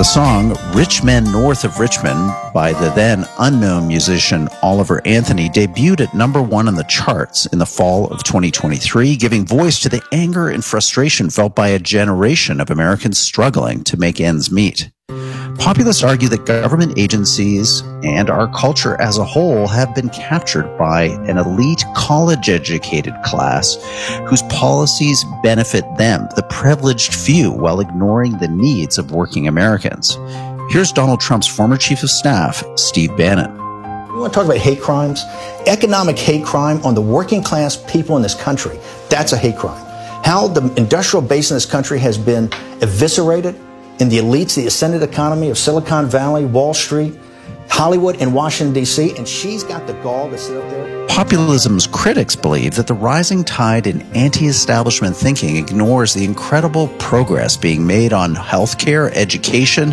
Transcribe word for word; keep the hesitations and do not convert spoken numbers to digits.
The song Rich Men North of Richmond by the then unknown musician Oliver Anthony debuted at number one on the charts in the fall of twenty twenty-three, giving voice to the anger and frustration felt by a generation of Americans struggling to make ends meet. Populists argue that government agencies and our culture as a whole have been captured by an elite college-educated class whose policies benefit them, the privileged few, while ignoring the needs of working Americans. Here's Donald Trump's former chief of staff, Steve Bannon. We want to talk about hate crimes. Economic hate crime on the working class people in this country. That's a hate crime. How the industrial base in this country has been eviscerated in the elites, the ascended economy of Silicon Valley, Wall Street, Hollywood, and Washington, D C, and she's got the gall to sit up there. Populism's critics believe that the rising tide in anti-establishment thinking ignores the incredible progress being made on healthcare, education,